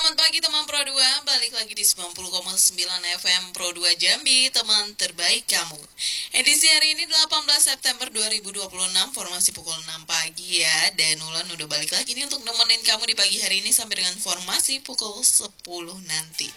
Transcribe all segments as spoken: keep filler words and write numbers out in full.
selamat pagi teman Pro dua. Balik lagi di sembilan puluh koma sembilan F M Pro dua Jambi, teman terbaik kamu. Edisi hari ini delapan belas September dua ribu dua puluh enam, formasi pukul enam pagi ya. Dan Ulan udah balik lagi nih untuk nemenin kamu di pagi hari ini sampai dengan formasi pukul sepuluh nanti.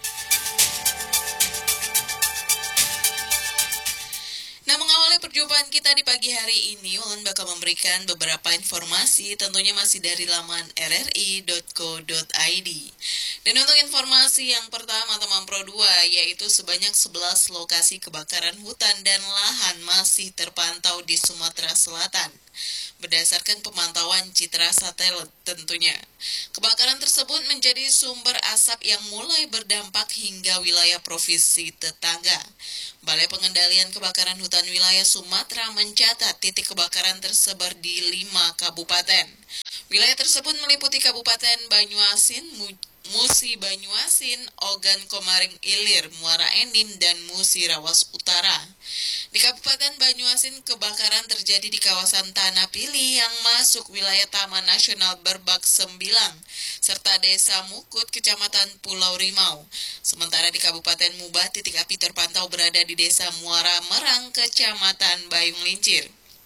Nah, mengawali perjumpaan kita di pagi hari ini, Ulan bakal memberikan beberapa informasi, tentunya masih dari laman r r i dot co dot i d. Dan untuk informasi yang pertama teman Pro dua, yaitu sebanyak sebelas lokasi kebakaran hutan dan lahan masih terpantau di Sumatera Selatan. Berdasarkan pemantauan citra satelit tentunya. Kebakaran tersebut menjadi sumber asap yang mulai berdampak hingga wilayah provinsi tetangga. Balai Pengendalian Kebakaran Hutan Wilayah Sumatera mencatat titik kebakaran tersebar di lima kabupaten. Wilayah tersebut meliputi Kabupaten Banyuasin, Musi Banyuasin, Ogan Komaring Ilir, Muara Enim, dan Musi Rawas Utara. Di Kabupaten Banyuasin, kebakaran terjadi di kawasan Tanah Pili yang masuk wilayah Taman Nasional Berbak Sembilang, serta Desa Mukut, Kecamatan Pulau Rimau. Sementara di Kabupaten Mubah, titik api terpantau berada di Desa Muara Merang, Kecamatan Bayung Lincir.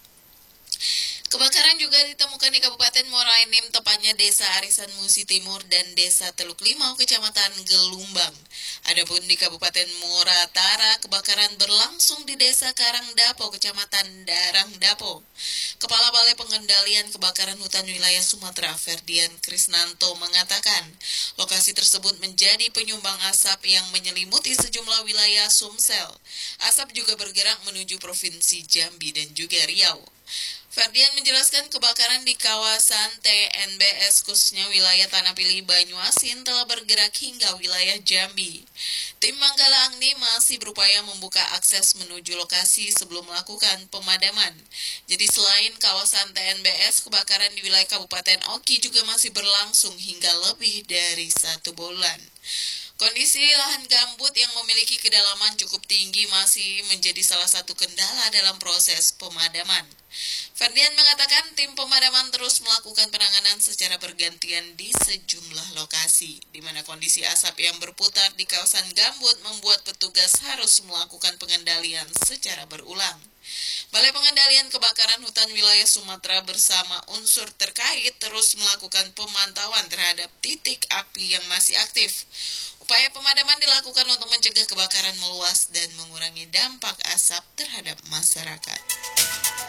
Kebakaran juga ditemukan di Kabupaten Muara Enim, tepatnya Desa Arisan Musi Timur dan Desa Teluk Limau, Kecamatan Gelumbang. Adapun di Kabupaten Muratara, kebakaran berlangsung di Desa Karangdapo, Kecamatan Darangdapo. Kepala Balai Pengendalian Kebakaran Hutan Wilayah Sumatera, Ferdian Krisnanto, mengatakan lokasi tersebut menjadi penyumbang asap yang menyelimuti sejumlah wilayah Sumsel. Asap juga bergerak menuju Provinsi Jambi dan juga Riau. Ferdian menjelaskan kebakaran di kawasan T N B S khususnya wilayah Tanah Pili Banyuasin telah bergerak hingga wilayah Jambi. Tim Manggala Agni masih berupaya membuka akses menuju lokasi sebelum melakukan pemadaman. Jadi selain kawasan T N B S, kebakaran di wilayah Kabupaten Oki juga masih berlangsung hingga lebih dari satu bulan. Kondisi lahan gambut yang memiliki kedalaman cukup tinggi masih menjadi salah satu kendala dalam proses pemadaman. Ferdian mengatakan tim pemadaman terus melakukan penanganan secara bergantian di sejumlah lokasi, di mana kondisi asap yang berputar di kawasan gambut membuat petugas harus melakukan pengendalian secara berulang. Balai Pengendalian Kebakaran Hutan Wilayah Sumatera bersama unsur terkait terus melakukan pemantauan terhadap titik api yang masih aktif. Upaya pemadaman dilakukan untuk mencegah kebakaran meluas dan mengurangi dampak asap terhadap masyarakat.